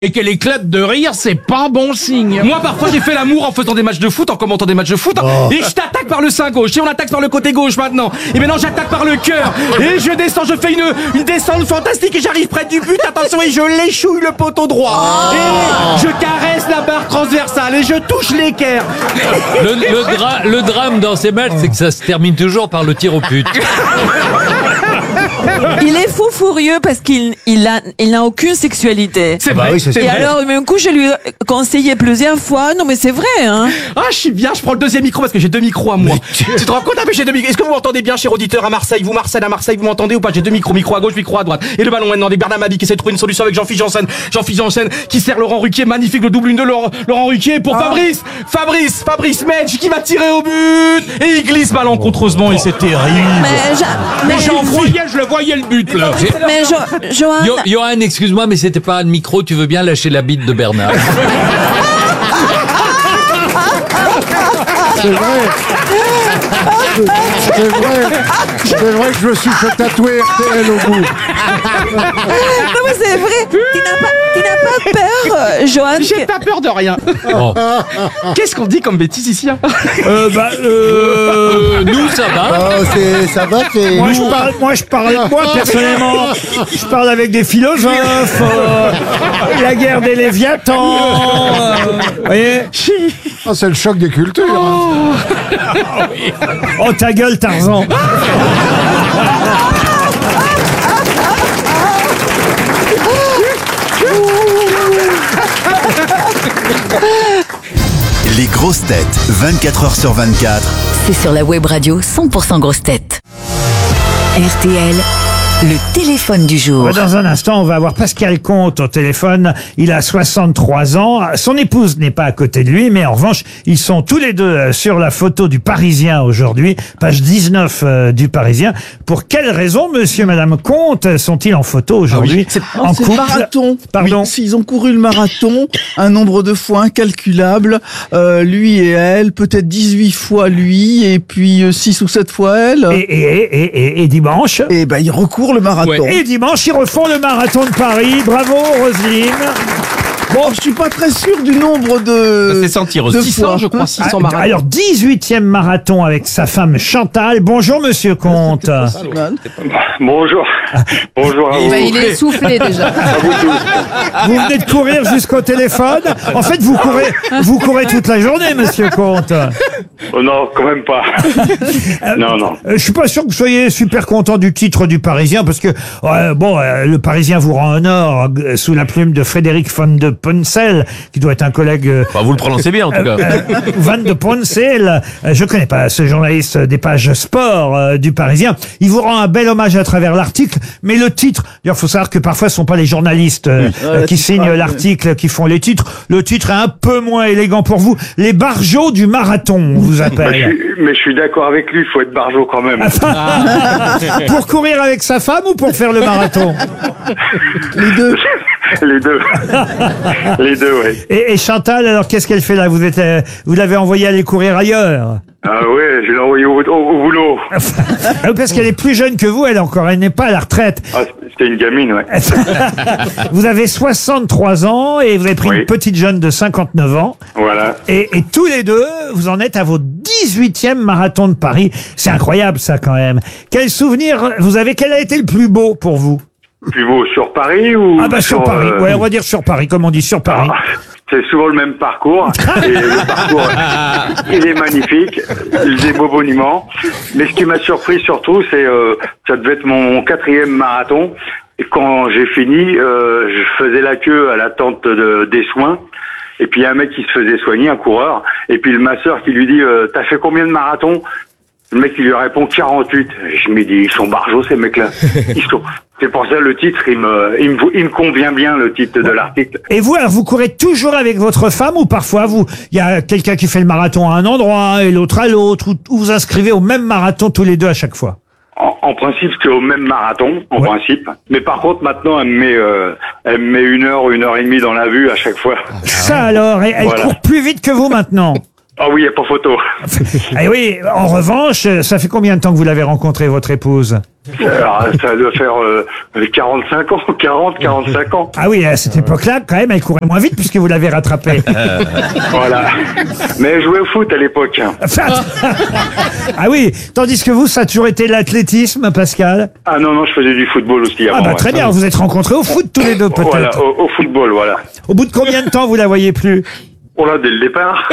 et qu'elle éclate de rire, c'est pas bon signe. Moi, parfois, j'ai fait l'amour en faisant des matchs de foot, en commentant des matchs de foot, et je t'attaque par le sein gauche, et on attaque par le côté gauche maintenant. Et maintenant, j'attaque par le cœur, et je descends, je fais une descente fantastique, et j'arrive près du but, attention, et je l'échouille le poteau droit. Et je caresse la barre transversale, et je touche l'équerre. Le drame dans ces matchs, c'est que ça se termine toujours par le tir au but. Il est fou furieux parce qu'il n'a aucune sexualité. C'est vrai. oui, c'est Et vrai. alors, d'un coup, je lui ai conseillé plusieurs fois. Non, mais c'est vrai, hein. Ah, je suis bien, je prends le deuxième micro parce que j'ai 2 micros à moi. Tu te rends compte? Ah, mais j'ai 2 micros. Est-ce que vous m'entendez bien, cher auditeur, à Marseille? Vous, Marseille, à Marseille, vous m'entendez ou pas? J'ai 2 micros, micro à gauche, micro à droite. Et le ballon maintenant avec Bernard Mabie qui essaie de trouver une solution avec Jean-Philippe Janssen. Jean-Philippe Janssen qui sert Laurent Ruquier, magnifique, le double une de Laurent Ruquier pour Fabrice Medj qui va tirer au but. Et il glisse malencontreusement et c'est terrible. Mais Je le voyais le but, là. Johan, Johan, excuse-moi, mais c'était pas un micro, tu veux bien lâcher la bite de Bernard? C'est vrai. C'est vrai que je me suis fait tatouer RTL au bout. non, mais c'est vrai. Tu n'as pas peur, Johan? J'ai pas peur de rien. Oh. Qu'est-ce qu'on dit comme bêtise ici, hein? Nous, ça va. Ça va, c'est... Moi, personnellement, je parle avec des philosophes, la guerre des Léviathans, vous voyez? Ah, c'est le choc des cultures. hein. Oh, ta gueule, Tarzan. Les grosses têtes, 24h sur 24. C'est sur la web radio 100% grosses têtes. RTL, le téléphone du jour. Dans un instant, on va avoir Pascal Comte au téléphone. Il a 63 ans. Son épouse n'est pas à côté de lui, mais en revanche, ils sont tous les deux sur la photo du Parisien aujourd'hui, page 19 du Parisien. Pour quelle raison, monsieur et madame Comte, sont-ils en photo aujourd'hui? En C'est couple? le marathon. Pardon? Oui, s'ils ont couru le marathon, un nombre de fois incalculable, lui et elle, peut-être 18 fois lui, et puis 6 ou 7 fois elle. Et dimanche? Et ben, ils recourent le marathon. Et dimanche, ils refont le marathon de Paris. Bravo, Roselyne. Bon, je suis pas très sûr du nombre de... Ça s'est sentir de 600, fois. je crois, 600 marathons. Alors, 18e marathon avec sa femme Chantal. Bonjour, monsieur Comte. Bonjour. Bonjour à vous. il est essoufflé déjà. Vous venez de courir jusqu'au téléphone. En fait, vous courez toute la journée, monsieur Comte. Oh non, quand même pas. Non. Je suis pas sûr que vous soyez super content du titre du Parisien, parce que le Parisien vous rend honneur sous la plume de Frédéric Van de Poncel, qui doit être un collègue. Vous le prononcez bien, en tout cas. Van de Poncel, je connais pas ce journaliste des pages sport du Parisien. Il vous rend un bel hommage à travers l'article, mais le titre, d'ailleurs, faut savoir que parfois ce sont pas les journalistes qui signent l'article, qui font les titres. Le titre est un peu moins élégant pour vous. Les barjots du marathon, on vous appelle. Mais je suis d'accord avec lui, il faut être barjot quand même. Pour courir avec sa femme ou pour faire le marathon? Les deux. Les deux. Les deux, oui. Et Chantal, alors qu'est-ce qu'elle fait là? Vous l'avez envoyée aller courir ailleurs? Ah ouais, je l'ai envoyé au boulot. Parce qu'elle est plus jeune que vous, elle n'est pas à la retraite. Ah, c'était une gamine, ouais. Vous avez 63 ans et vous avez pris une petite jeune de 59 ans. Voilà. Et tous les deux, vous en êtes à votre 18e marathon de Paris. C'est incroyable ça quand même. Quel souvenir vous avez? Quel a été le plus beau pour vous? Plus beau sur Paris ou... Ah bah sur Paris, ouais, on va dire sur Paris, comme on dit sur Paris. C'est souvent le même parcours. Et le parcours, il est magnifique. Des beaux monuments. Mais ce qui m'a surpris surtout, c'est ça devait être mon 4e marathon. Et quand j'ai fini, je faisais la queue à l'attente des soins. Et puis il y a un mec qui se faisait soigner, un coureur. Et puis le masseur qui lui dit t'as fait combien de marathons? Le mec il lui répond 48. Je me dis ils sont barjots ces mecs-là. C'est pour ça le titre il me convient bien, le titre de l'article. Et vous, alors vous courez toujours avec votre femme ou parfois il y a quelqu'un qui fait le marathon à un endroit et l'autre à l'autre, ou vous inscrivez au même marathon tous les deux à chaque fois? En principe, c'est au même marathon, en principe. Mais par contre, maintenant, elle me met 1 heure et demie dans la vue à chaque fois. Ça alors, elle court plus vite que vous maintenant? Ah oui, il n'y a pas photo. Eh oui, en revanche, ça fait combien de temps que vous l'avez rencontré, votre épouse? Alors, ça doit faire 45 ans, 45 ans. Ah oui, à cette époque-là, quand même, elle courait moins vite puisque vous l'avez rattrapée. Voilà. Mais elle jouait au foot à l'époque. Ah oui, tandis que vous, ça a toujours été l'athlétisme, Pascal? Ah non, je faisais du football aussi avant. Ah bah ouais. très bien, vous êtes rencontrés au foot tous les deux peut-être. Voilà, au football, voilà. Au bout de combien de temps vous la voyez plus? Oh là, dès le départ.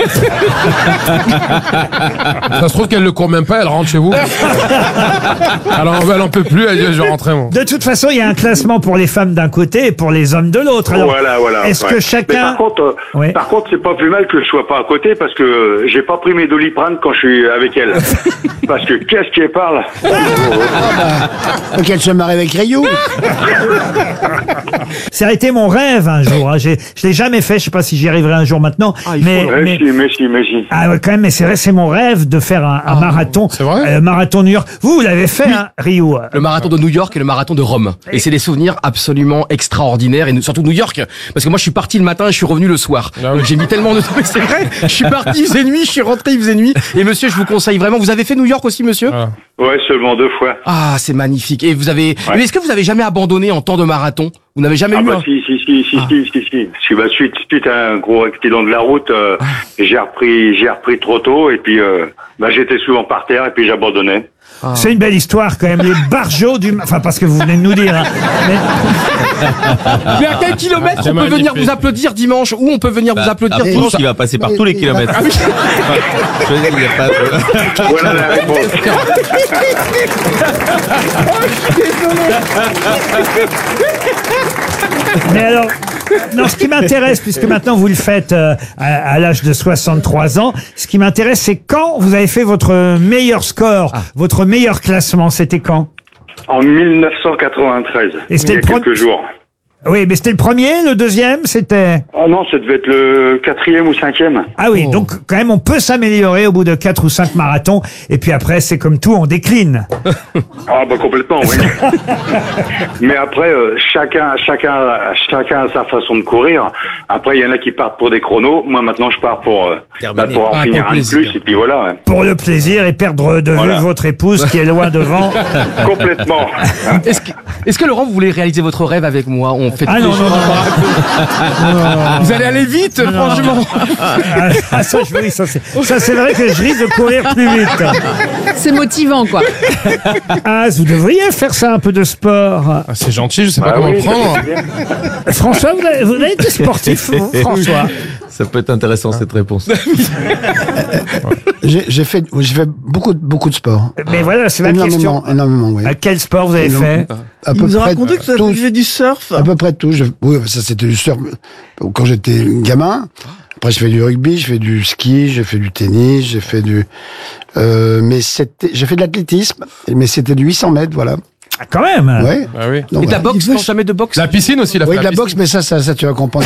Ça se trouve qu'elle le court même pas, elle rentre chez vous. Alors elle en peut plus, elle dit je vais rentrer moi. De toute façon, il y a un classement pour les femmes d'un côté et pour les hommes de l'autre. Alors, Voilà. est-ce ouais. que chacun... Mais par contre, c'est pas plus mal que je sois pas à côté parce que j'ai pas pris mes Doliprane quand je suis avec elle. Parce que qu'est-ce qu'elle parle? Faut qu'elle se marie avec Rio. Ça a été mon rêve un jour. Hein. Je l'ai jamais fait. Je sais pas si j'y arriverai un jour maintenant. Mais si. Ah ouais, quand même. Mais c'est vrai, c'est mon rêve de faire un marathon. C'est vrai marathon New York. Vous l'avez fait, hein, Rio. Le marathon de New York et le marathon de Rome. Et c'est des souvenirs absolument extraordinaires, et surtout New York. Parce que moi, je suis parti le matin et je suis revenu le soir. Ah oui. Donc j'ai mis tellement de temps. Mais c'est vrai, je suis parti, il faisait nuit, je suis rentré, il faisait nuit. Et monsieur, je vous conseille vraiment. Vous avez fait New York aussi, monsieur? Voilà. Ouais, seulement 2 fois. Ah, c'est magnifique. Et vous avez... Ouais. Mais est-ce que vous avez jamais abandonné en temps de marathon? Vous n'avez jamais Ah eu bah un... si. Suite à un gros accident de la route, j'ai repris trop tôt et puis j'étais souvent par terre et puis j'abandonnais. C'est une belle histoire quand même. Les barjots du... Enfin, parce que vous venez de nous dire. Hein. Mais à quel kilomètre C'est on peut venir magnifique. vous applaudir dimanche? Où on peut venir vous applaudir dimanche? Il va passer par tous les kilomètres. Ah oui. Je veux dire, il y a pas de- Voilà la réponse. Mais alors, non, ce qui m'intéresse, puisque maintenant vous le faites à l'âge de 63 ans, ce qui m'intéresse, c'est quand vous avez fait votre meilleur score, votre meilleur classement, c'était quand? En 1993, Et c'était il y a le quelques jours. Oui, mais c'était le premier, le deuxième, c'était... Ah non, ça devait être le 4e ou 5e. Ah oui, donc quand même, on peut s'améliorer au bout de 4 ou 5 marathons, et puis après, c'est comme tout, on décline. Ah bah complètement, oui. Mais après, chacun a sa façon de courir. Après, il y en a qui partent pour des chronos. Moi, maintenant, je pars pour en finir un de plus, et puis voilà. Ouais. Pour le plaisir et perdre de vue votre épouse qui est loin devant. Complètement. Est-ce que Laurent, vous voulez réaliser votre rêve avec moi? On fait Ah tous non, les non, jours. Vous allez aller vite, franchement. Ah, ça, oui, ça c'est vrai que je risque de courir plus vite. C'est motivant, quoi. Ah, vous devriez faire ça, un peu de sport. Ah, c'est gentil, je sais pas comment le prendre. François, vous avez été sportif, vous, François? Ça peut être intéressant cette réponse. J'ai fait beaucoup de sport. Mais voilà, c'est ma question. Énormément, oui. À quel sport vous avez fait? À Il peu nous a près raconté que tu faisais du surf. À peu près tout. Oui, ça c'était du surf quand j'étais gamin. Après, je fais du rugby, je fais du ski, j'ai fait du tennis, j'ai fait j'ai fait de l'athlétisme, mais c'était du 800 mètres, voilà. Ah, quand même. Ouais. Ah oui. Donc, Et de la voilà. boxe, non, jamais de boxe? La piscine aussi, Oui, de la boxe, mais ça, tu vas comprendre.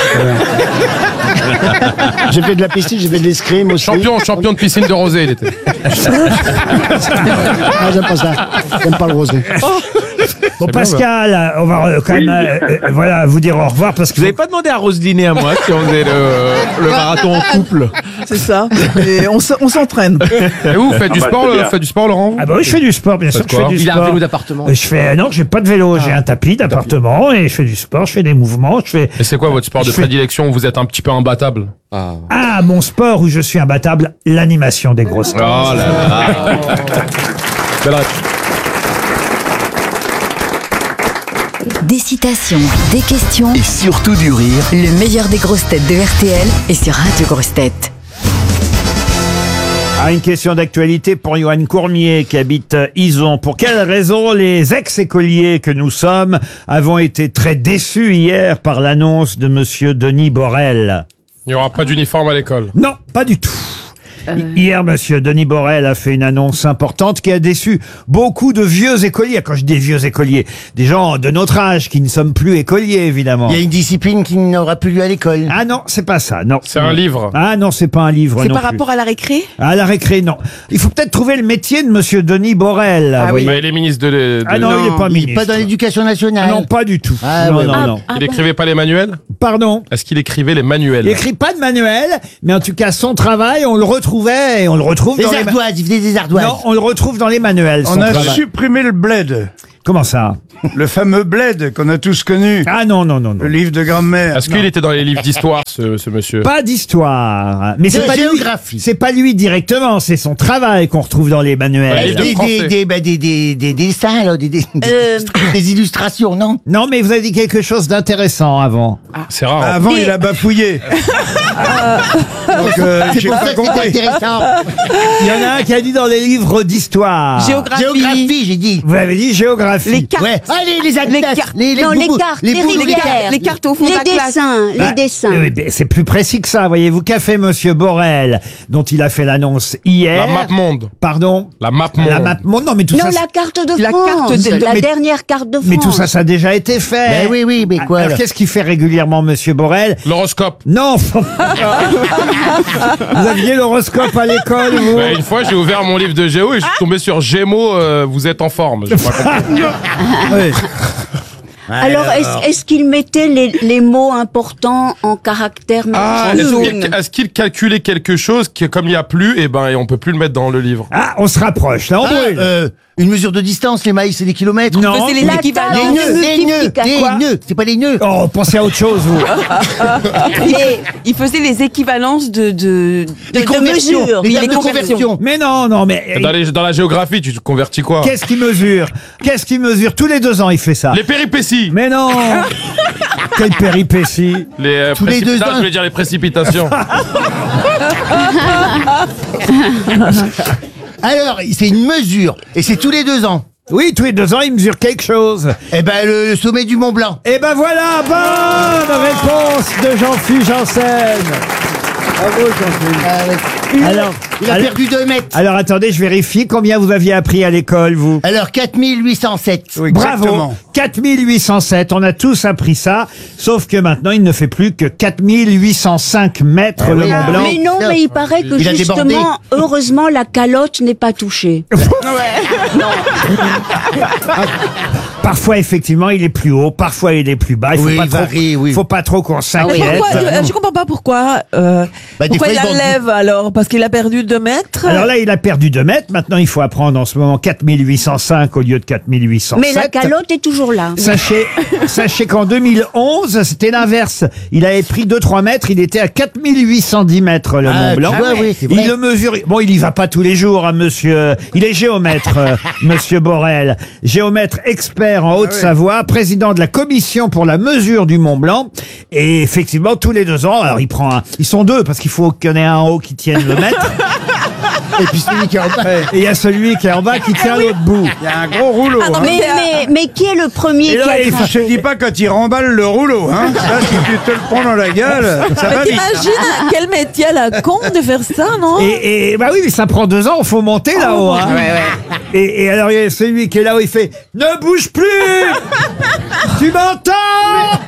J'ai fait de la piscine, j'ai fait de l'escrime aussi. Champion de piscine de rosé, il était. Ah, j'aime pas ça. J'aime pas le rosé. Bon, Pascal, on va quand même voilà, vous dire au revoir parce que Vous n'avez pas demandé à Roselyne et à moi si on faisait le marathon en couple. C'est ça. Et on s'entraîne. Et vous, faites du bah, sport, c'est bien. faites du sport, Laurent? Ah bah oui, je fais du sport, bien sûr que je fais du Il a sport. un vélo d'appartement. Non, j'ai pas de vélo, j'ai un tapis d'appartement et je fais du sport, je fais des mouvements, Et c'est quoi votre sport de je fais- prédilection où vous êtes un petit peu imbattable? Ah, mon sport où je suis imbattable, l'animation des grosses têtes. Oh là là. Belle réponse. Des citations, des questions, Et surtout du rire. le meilleur des grosses têtes de RTL est sur Radio Grosses Têtes. Ah, une question d'actualité pour Johan Courmier qui habite Ison. Pour quelle raison les ex-écoliers que nous sommes avons été très déçus hier par l'annonce de monsieur Denis Borel? Il n'y aura pas d'uniforme à l'école. Non, pas du tout. Hier, monsieur Denis Borel a fait une annonce importante qui a déçu beaucoup de vieux écoliers. Quand je dis vieux écoliers, des gens de notre âge qui ne sommes plus écoliers, évidemment. Il y a une discipline qui n'aura plus lieu à l'école. Ah non, c'est pas ça, non. C'est un livre. Ah non, c'est pas un livre C'est non par plus. rapport à la récré? À la récré, non. Il faut peut-être trouver le métier de monsieur Denis Borel. Ah vous oui. voyez. Mais il est ministre de... Ah non, il n'est pas Il ministre. est pas dans l'éducation nationale. Non, pas du tout. Ah, non, ouais, non, ouais. non. Il écrivait pas les manuels? Pardon. Est-ce qu'il écrivait les manuels? Il écrit pas de manuel, mais en tout cas, son travail, on le retrouve retrouvait, et on le retrouve Les dans ardoises, il faisait des ardoises. Non, on le retrouve dans les manuels. On son a travail. supprimé le bled. Comment ça? Le fameux bled qu'on a tous connu. Ah non. Le livre de grammaire. Est-ce qu'il était dans les livres d'histoire, ce monsieur? Pas d'histoire. Mais c'est De pas lui. géographie. C'est pas lui directement, c'est son travail qu'on retrouve dans les manuels. Des dessins, là, des illustrations, non? Non, mais vous avez dit quelque chose d'intéressant avant. C'est rare. Avant, il a bafouillé. Donc, C'est j'ai pour pas ça que c'est compris. intéressant. Il y en a un qui a dit dans les livres d'histoire. Géographie, j'ai dit. Vous avez dit géographie. Les cartes. Ouais. Allez, les atlas, Non, les cartes, les rivières, les cartes au fond de la classe. Bah, oui, mais c'est plus précis que ça, voyez-vous. Qu'a fait Monsieur Borel, dont il a fait l'annonce hier? La map monde. Pardon? La map monde. La map monde. Non, mais tout Non, ça. la carte de La France, carte de- la mais- dernière carte de France. Mais tout ça, ça a déjà été fait. Ben oui, mais quoi, Alors, là qu'est-ce qu'il fait régulièrement, Monsieur Borel? L'horoscope. Non. Vous aviez l'horoscope à l'école, vous? Bah, une fois, j'ai ouvert mon livre de géo et je suis tombé sur Gémeaux, vous êtes en forme. J'ai pas compris. Alors, est-ce qu'il mettait les mots importants en caractères Ah, majuscules est-ce qu'il calculait quelque chose qui, comme il n'y a plus, et ben, on peut plus le mettre dans le livre. Ah, on se rapproche, là, on brûle. Une mesure de distance, les mailles, c'est des kilomètres. Non. faisait les Les équivalences. nœuds, c'est pas les nœuds. Oh, pensez à autre chose, vous. Il faisait les équivalences de conversions, mesures. les tables de conversion. Mais non, mais... Dans la géographie, tu convertis quoi? Qu'est-ce qu'il mesure? Qu'est-ce qu'il mesure? Tous les 2 ans, il fait ça. Les péripéties. Mais non. Quelle péripéties. Les Tous les 2 ans. je voulais dire les précipitations. Alors, c'est une mesure, et c'est tous les 2 ans. Oui, tous les 2 ans, il mesure quelque chose. Eh ben, le sommet du Mont Blanc. Et ben voilà, bonne réponse de Jean-Philippe Janssen. Bravo, Jean-Philippe. Alors, Il a perdu 2 mètres. alors attendez, je vérifie. Combien vous aviez appris à l'école, vous? Alors, 4807. Oui, Bravo, exactement. 4807, on a tous appris ça, sauf que maintenant il ne fait plus que 4805 mètres le Mont Blanc. Mais non, mais il paraît que Il a justement, débordé. heureusement, la calotte n'est pas touchée. Parfois effectivement il est plus haut, parfois il est plus bas. Il faut Oui, pas il trop, varie, oui. faut pas trop qu'on Ah s'inquiète. Je comprends pas pourquoi. Bah, des Pourquoi fois, il ils vendent enlève alors? Parce qu'il a perdu 2 mètres? Alors là il a perdu 2 mètres, maintenant il faut apprendre en ce moment 4805 au lieu de 4807. Mais la calotte est toujours là. Sachez qu'en 2011, c'était l'inverse. Il avait pris 2-3 mètres, il était à 4810 mètres le Mont Blanc. tu vois, oui, c'est vrai. Il le mesure. Bon, il y va pas tous les jours, hein, monsieur. Il est géomètre, monsieur Borel. Géomètre expert en Haute-Savoie, président de la commission pour la mesure du Mont Blanc. Et effectivement, tous les 2 ans, alors il prend un. Ils sont 2 parce qu'il faut qu'il y en ait un en haut qui tienne le mètre. Et puis celui qui est en bas. Et il y a celui qui est en bas qui tient l'autre bout. Il y a un gros rouleau. Ah non, hein. mais qui est le premier Et là, qui a il faut- Je te dis pas quand il remballe le rouleau. Hein. Ça, si tu te le prends dans la gueule, ça va vite. T'imagines quel métier à la con de faire ça, non? Et bah oui, mais ça prend 2 ans, faut monter là-haut. Hein. Et alors il y a celui qui est là-haut, il fait « Ne bouge plus. Tu m'entends ?»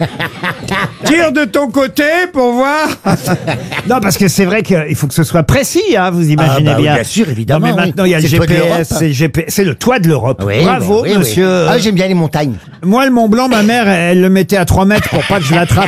Tire de ton côté pour voir. Non, parce que c'est vrai qu'il faut que ce soit précis, hein, vous imaginez Ah bah oui, bien. bien sûr, évidemment, Non, mais oui. maintenant il y a le C'est le toit de GPS, l'Europe. c'est le GPS, c'est le toit de l'Europe. Oui, Bravo, oui, oui. monsieur. Ah, j'aime bien les montagnes. Moi, le Mont Blanc, ma mère, elle le mettait à 3 mètres pour pas que je l'attrape.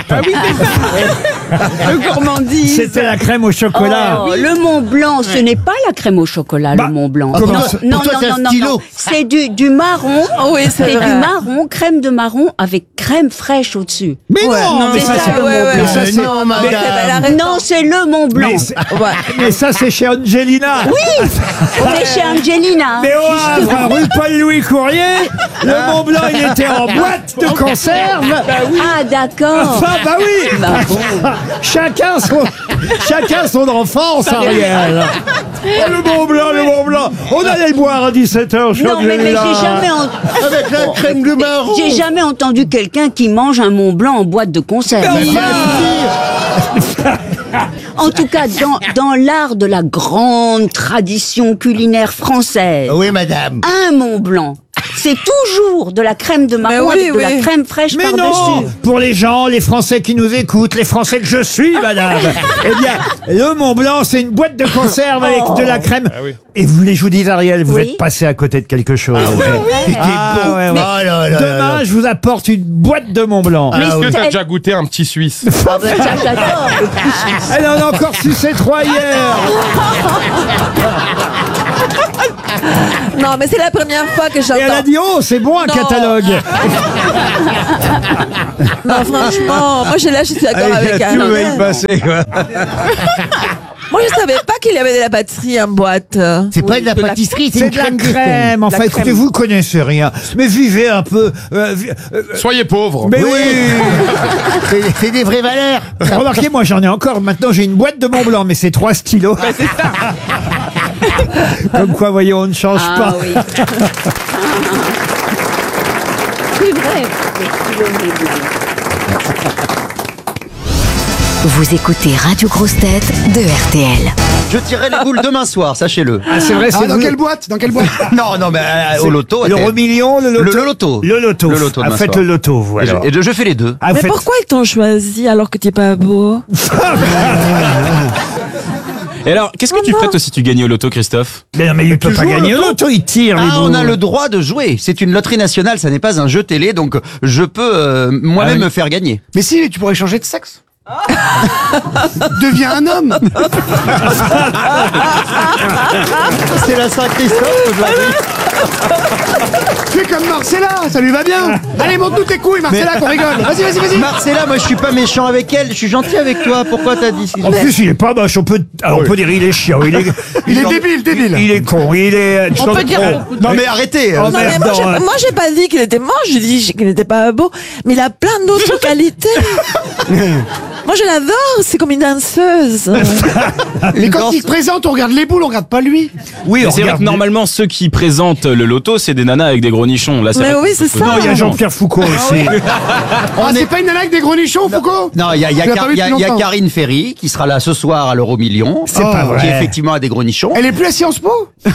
Le gourmandise. C'était la crème au chocolat. Oh, le Mont Blanc, ce n'est pas la crème au chocolat, Bah, le Mont Blanc. comment non, ça non, Pour toi, non, c'est un non, non, stylo. non. C'est du marron. Oh oui, c'est du vrai. marron, crème de marron avec crème fraîche au-dessus. Mais non, mais c'est ça, ça, c'est le Mont Blanc. mais ça, c'est- non, madame. Non, c'est le Mont Blanc. mais ça, c'est chez Angelina. Oui, c'est chez Angelina. Mais au Havre, rue Paul-Louis Courrier, le Mont Blanc, il était en boîte de conserve. Ah, d'accord. Enfin, bah oui. Bah bon. Chacun son enfance, Ariel. Oh, le Mont Blanc, le Mont Blanc. On allait le boire à 17h chez Non, mais Angelina. Avec la crème de marron. J'ai jamais entendu quelqu'un qui mange un Mont Blanc en boîte de conserve. En tout cas, dans l'art de la grande tradition culinaire française, Oui, madame. un Mont Blanc c'est toujours de la crème de marron avec de la crème fraîche Mais non, par-dessus. pour les gens, les Français qui nous écoutent, les Français que je suis, madame. Eh bien, le Mont Blanc, c'est une boîte de conserve avec de la crème. Et vous voulez, je vous dis, Ariel, vous êtes passé à côté de quelque chose. Ouais. Demain, je vous apporte une boîte de Mont Blanc. Est-ce que t'as déjà goûté un petit Suisse? Ah bah tiens, j'adore le petit Suisse. Elle en a encore sucé 3 hier. Non, mais c'est la première fois que j'entends. Et elle a dit, oh, c'est bon un catalogue. Non, franchement, moi je suis d'accord avec Tout va y Ariel. passer, quoi. Moi je savais pas qu'il y avait de la pâtisserie en boîte. C'est pas de la pâtisserie, C'est de la crème. Enfin, écoutez, vous connaissez rien. Mais vivez un peu. Soyez pauvres. Mais oui. C'est des vraies valeurs. Remarquez, moi j'en ai encore. Maintenant, j'ai une boîte de Mont Blanc, mais c'est 3 stylos. C'est ça. Comme quoi, voyez, on ne change pas. Oui. C'est vrai. Vous écoutez Radio Grosse Tête de RTL. Je tirerai les boules demain soir, sachez-le. Ah, c'est vrai, c'est dans quelle boîte? Dans quelle boîte? Non, mais au loto. L'euro million, le loto. Le loto. Le loto. Le loto Ah, demain faites soir. le loto, vous. Et Alors. je fais les deux. Ah, Mais faites- pourquoi ils t'ont choisi alors que t'es pas beau? Et alors, qu'est-ce que tu ferais toi si tu gagnais au loto, Christophe? Mais non, mais il peut pas gagner au loto, il tire les Ah, on a boules. le droit de jouer. C'est une loterie nationale, ça n'est pas un jeu télé, donc je peux moi-même me faire gagner. Mais si, tu pourrais changer de sexe. Deviens un homme. C'est la Saint-Christophe aujourd'hui. Fais comme Marcella, ça lui va bien. Allez, montre-nous tes couilles, Marcella, qu'on rigole. Vas-y. Marcella, moi je suis pas méchant avec elle, je suis gentil avec toi. Pourquoi t'as dit En plus, il est pas moche. On peut dire il est chiant. Il est débile. Il est con. Il est. On peut dire Non mais arrêtez. Oh, Non, mais merde, moi j'ai pas dit qu'il était moche, j'ai dit qu'il n'était pas beau, mais il a plein d'autres qualités. Moi je l'adore, c'est comme une danseuse. Mais quand il se présente, on regarde les boules, on regarde pas lui. Oui, Mais on c'est vrai regarde. que normalement, ceux qui présentent le loto, c'est des nanas avec des gros nichons. Là, Mais vrai oui, que- c'est ça. Non, il y a Jean-Pierre Foucault aussi. Ah, c'est pas une nana avec des gros nichons, Foucault? Non, il y a Tu l'as pas vu il y a depuis longtemps. Karine Ferry qui sera là ce soir à l'Euro Million. C'est pas vrai. Qui effectivement a des gros nichons. Elle est plus à Sciences Po? Mais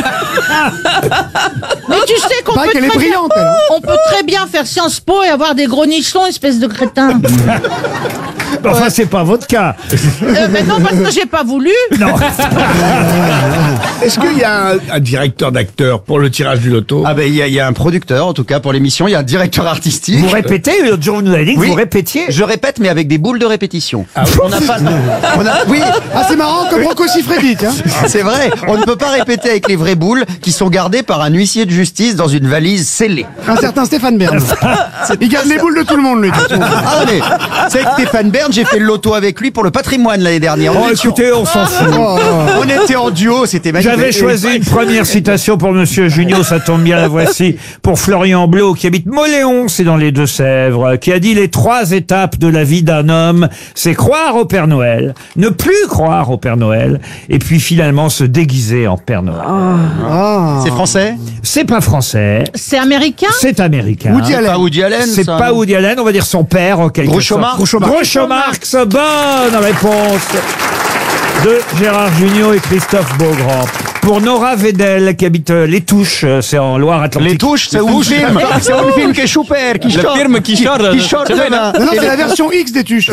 tu sais qu'on Pareil peut, qu'elle est très bien- brillante, elle, hein. on peut très bien faire Sciences Po et avoir des gros nichons, espèce de crétin. Enfin, c'est pas votre cas. Mais non, parce que j'ai pas voulu. Non. Est-ce qu'il y a un directeur d'acteur pour le tirage du loto? Ah ben il y a un producteur en tout cas pour l'émission, il y a un directeur artistique. Vous répétez, l'autre jour, vous nous avez dit que Oui. vous répétiez. Je répète mais avec des boules de répétition. On n'a pas. Oui. Ah, c'est marrant, comme Rocco Siffredi, tiens. C'est vrai, on ne peut pas répéter avec les vraies boules qui sont gardées par un huissier de justice dans une valise scellée. Un certain Stéphane Bern. Il garde les boules de tout le monde, lui. de toute façon. Ah mais, c'est avec Stéphane Bern, j'ai fait le loto avec lui pour le patrimoine l'année dernière. Oh, écoutez, on s'en fout. On était en duo, c'était magnifique. J'avais choisi une première citation pour Monsieur Junio, ça tombe bien, la voici, pour Florian Blot, qui habite Moléon, c'est dans les Deux-Sèvres, qui a dit: les 3 étapes de la vie d'un homme, c'est croire au Père Noël, ne plus croire au Père Noël, et puis finalement se déguiser en Père Noël. C'est français? C'est pas français, C'est américain. c'est américain. Woody Allen. Pas Woody Allen. C'est ça, pas non. Woody Allen, on va dire son père en quelque Groucho sorte. Marx. Groucho Marx, bonne réponse de Gérard Jugnot et Christophe Beaugrand. Pour Nora Vedel, qui habite Les Touches, c'est en Loire-Atlantique. Les touches, c'est un film. C'est un film qui est super, qui Le sort. film qui sort, sort c'est vrai, demain. Non, c'est la version X des tuches.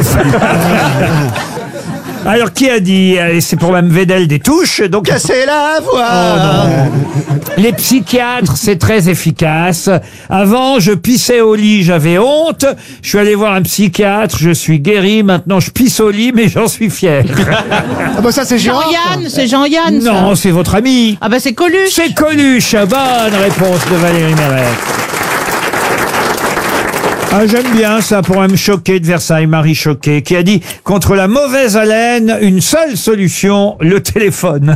Alors, qui a dit, et c'est pour Mme Vedel des Touches, donc Casser la voix. les psychiatres, c'est très efficace. Avant, je pissais au lit, j'avais honte. Je suis allé voir un psychiatre, je suis guéri. Maintenant, je pisse au lit, mais j'en suis fier. Ah bah ça, c'est Gérard. Jean-Yann, c'est Jean-Yann. ça. Non, c'est votre ami. Ah bah c'est Coluche. C'est Coluche. Bonne réponse de Valérie Mérès. Ah, j'aime bien ça pour Mme Choquet de Versailles, Marie Choquet, qui a dit: contre la mauvaise haleine, une seule solution, le téléphone.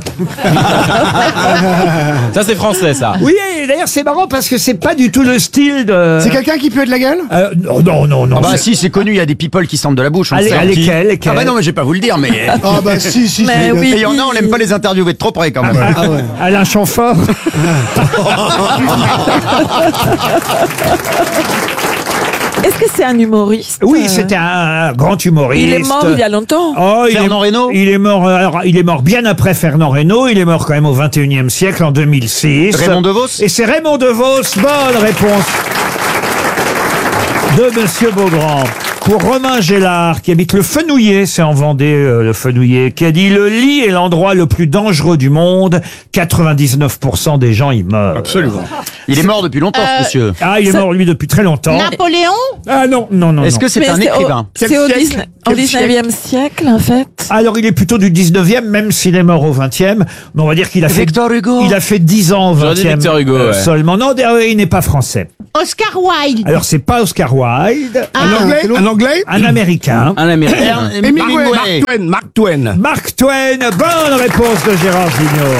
Ça, c'est français, ça. Oui, et d'ailleurs, c'est marrant parce que c'est pas du tout le style de... C'est quelqu'un qui pue de la gueule? Non. Ah bah si, c'est connu, il y a des people qui sentent de la bouche. on Allez, sait. allez, lesquels Ah bah non, mais je vais pas vous le dire, mais... Ah bah si. Mais oui. Et il y en a, on n'aime pas les interviewer de trop près quand même. Ah ouais. Alain Chamfort. Est-ce que c'est un humoriste? Oui, c'était un grand humoriste. Il est mort il y a longtemps. Oh, Fernand Reynaud. Il est mort. Alors, il est mort bien après Fernand Reynaud. Il est mort quand même au 21e siècle, en 2006. Raymond DeVos. Et c'est Raymond DeVos. Bonne réponse de Monsieur Beaugrand. Pour Romain Gélard, qui habite le Fenouillet, c'est en Vendée, le Fenouillet, qui a dit « Le lit est l'endroit le plus dangereux du monde. 99% des gens y meurent. » Absolument. Il est mort depuis longtemps, ce monsieur. Ah, il est mort, lui, depuis très longtemps. Napoléon? Ah non, non, non. Est-ce que c'est Mais un écrivain? C'est au 19e siècle, en fait. Alors, il est plutôt du 19e, même s'il est mort au 20e. Mais on va dire qu'il a fait... Victor Hugo. Il a fait 10 ans au J'aurais dit 20e. Victor Hugo, ouais. Seulement. Non, il n'est pas français. Oscar Wilde? Alors, c'est pas Oscar Wilde. Un anglais? Un Américain. Un Américain. Hemingway. Mark Twain. Mark Twain. Bonne réponse de Gérard Jugnot.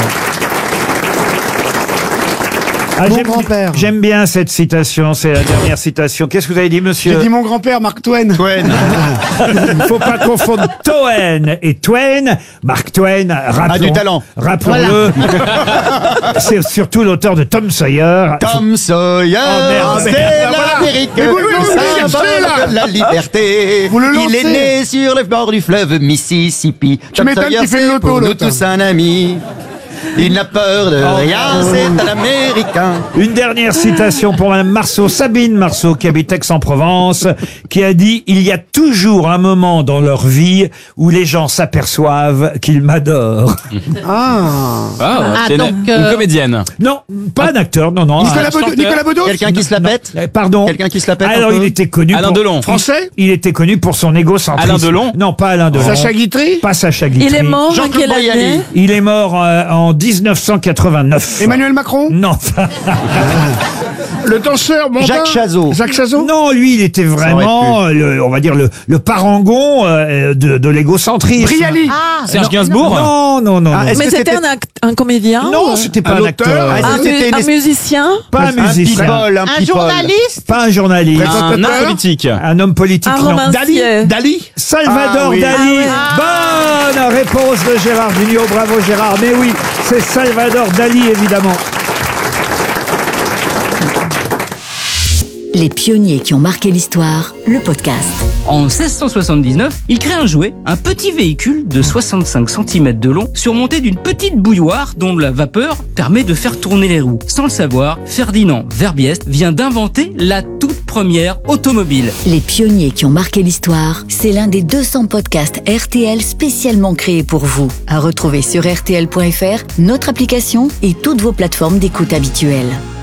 Ah, Mon grand-père. J'aime bien cette citation, c'est la dernière citation. Qu'est-ce que vous avez dit, monsieur? J'ai dit mon grand-père, Mark Twain. Il ne faut pas confondre Toen et Twain. Mark Twain, du talent. Rappelons-le. C'est surtout l'auteur de Tom Sawyer. Tom Sawyer, Oh, merde. c'est l'Amérique, Mais vous le le lancez, symbole là. de la liberté. Vous le Il est lancez. né sur les bords du fleuve Mississippi. Tom m'étonnes Sawyer, qu'il fait le c'est loto, pour nous l'autre. tous un ami. Il n'a peur de rien, c'est un Américain. Une dernière citation pour Madame Marceau, Sabine Marceau, qui habite Aix-en-Provence, qui a dit « Il y a toujours un moment dans leur vie où les gens s'aperçoivent qu'ils m'adorent. » C'est donc, une comédienne. Non, pas un acteur, non, non. Nicolas Bedos. Quelqu'un qui se la pète? Pardon. Quelqu'un qui se la pète? Alors, un peu il était connu Alain pour... Delon. Français? Il était connu pour son égocentrisme. Alain Delon? Non, pas Alain Delon. Sacha Guitry? Pas Sacha Guitry. Il est mort en Jean-Claude quelle année? Boyali. Il est mort en 1989. Emmanuel Macron. Non. Le danseur mondain? Jacques Chazot. Jacques Chazot? Non, lui, il était vraiment, on va dire, le parangon de l'égocentrisme. Brialy. Serge Gainsbourg? Non, non, non. Ah, non. est-ce Mais que c'était un comédien? Non, ou- c'était pas Un un auteur? acteur. Ah, est-ce que c'était un musicien? Pas un musicien. people, Un journaliste? Pas un journaliste. Un homme politique. Un homme politique, Un non. romancier? Dali? Salvador Ah oui. Dali. Ah Bonne réponse de Gérard Jugnot. Bravo Gérard. Mais oui, c'est Salvador Dali, évidemment. Les pionniers qui ont marqué l'histoire, le podcast. En 1679, il crée un jouet, un petit véhicule de 65 cm de long, surmonté d'une petite bouilloire dont la vapeur permet de faire tourner les roues. Sans le savoir, Ferdinand Verbiest vient d'inventer la toute première automobile. Les pionniers qui ont marqué l'histoire, c'est l'un des 200 podcasts RTL spécialement créés pour vous. À retrouver sur rtl.fr, notre application et toutes vos plateformes d'écoute habituelles.